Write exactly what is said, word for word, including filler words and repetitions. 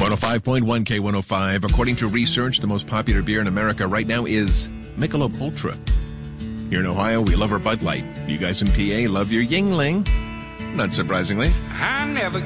one oh five point one K one oh five. According to research, the most popular beer in America right now is Michelob Ultra. Here in Ohio, we love our Bud Light. You guys in P A love your Yuengling. Not surprisingly. I never